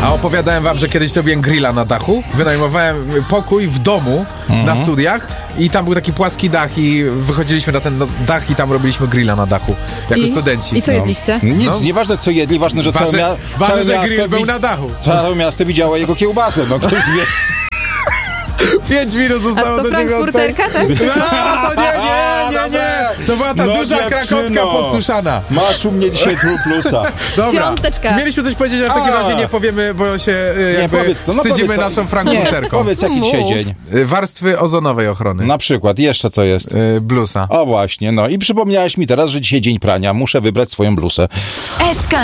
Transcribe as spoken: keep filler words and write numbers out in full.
A opowiadałem wam, że kiedyś robiłem grilla na dachu. Wynajmowałem pokój w domu mhm. na studiach i tam był taki płaski dach i wychodziliśmy na ten dach i tam robiliśmy grilla na dachu jako I, studenci. I co jedliście? No. Nic, No. nieważne co jedli, ważne, że Waży, całe, mia- waży, całe że miasto grill był wi- na dachu. Całe miasto widziało jego kiełbasę, no ktoś wie. Pięć minut A zostało to do niego. frankfurterka, tak? No, to nie, nie, nie, nie. To była ta No, duża dziewczyno. krakowska podsuszana. Masz u mnie dzisiaj tu plusa. Dobra. Piąteczka. Mieliśmy coś powiedzieć, a w takim A. razie nie powiemy, bo się y, Nie, jakby powiedz to, no wstydzimy powiedz to. naszą Nie, frankfurterką. powiedz jaki dzisiaj dzień. Y, Warstwy ozonowej ochrony. Na przykład, jeszcze co jest? Y, Blusa. O właśnie, no i przypomniałeś mi teraz, że dzisiaj dzień prania. Muszę wybrać swoją blusę. S K